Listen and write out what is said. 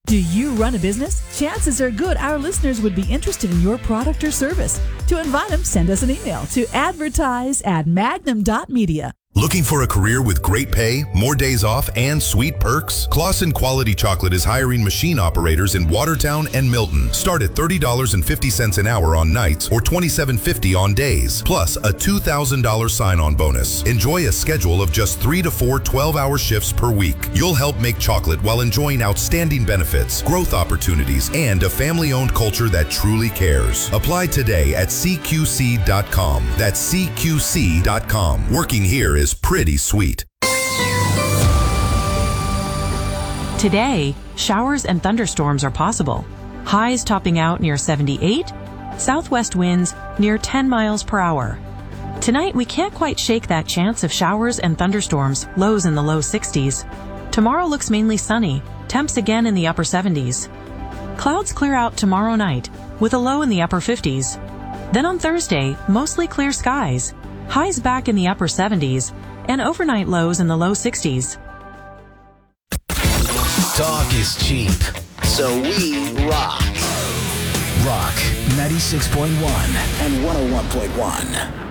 Do you run a business? Chances are good our listeners would be interested in your product or service. To invite them, send us an email to advertise@magnum.media. Looking for a career with great pay, more days off, and sweet perks? Claussen Quality Chocolate is hiring machine operators in Watertown and Milton. Start at $30.50 an hour on nights or $27.50 on days, plus a $2,000 sign-on bonus. Enjoy a schedule of just 3 to 4 12-hour shifts per week. You'll help make chocolate while enjoying outstanding benefits, growth opportunities, and a family-owned culture that truly cares. Apply today at CQC.com. That's CQC.com. Working here is pretty sweet. Today, showers and thunderstorms are possible. Highs topping out near 78, southwest winds near 10 miles per hour. Tonight, we can't quite shake that chance of showers and thunderstorms, lows in the low 60s. Tomorrow looks mainly sunny, temps again in the upper 70s. Clouds clear out tomorrow night, with a low in the upper 50s. Then on Thursday, mostly clear skies, highs back in the upper 70s, and overnight lows in the low 60s. Talk is cheap, so we rock. Rock 96.1 and 101.1.